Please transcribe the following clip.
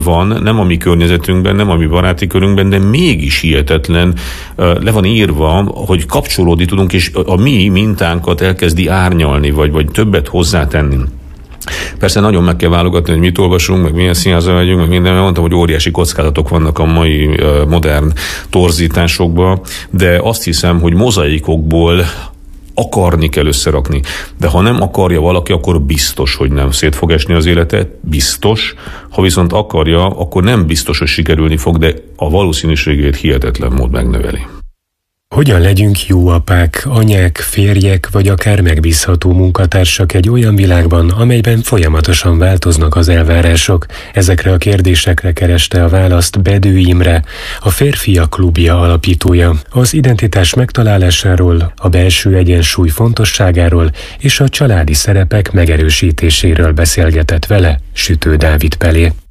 van, nem a mi környezetünkben, nem a mi baráti körünkben, de mégis hihetetlen, le van írva, hogy kapcsolódni tudunk, és a mi mintánkat elkezdi árnyalni, vagy többet hozzátenni. Persze nagyon meg kell válogatni, hogy mit olvasunk, meg milyen színházba megyünk, meg minden. Mondtam, hogy óriási kockázatok vannak a mai modern torzításokban, de azt hiszem, hogy mozaikokból akarni kell összerakni. De ha nem akarja valaki, akkor biztos, hogy nem szét fog esni az élete, biztos. Ha viszont akarja, akkor nem biztos, hogy sikerülni fog, de a valószínűségét hihetetlen mód megnöveli. Hogyan legyünk jó apák, anyák, férjek, vagy akár megbízható munkatársak egy olyan világban, amelyben folyamatosan változnak az elvárások? Ezekre a kérdésekre kereste a választ Bedő Imre, a Férfiak Klubja alapítója. Az identitás megtalálásáról, a belső egyensúly fontosságáról és a családi szerepek megerősítéséről beszélgetett vele Sütő Dávid Pelé.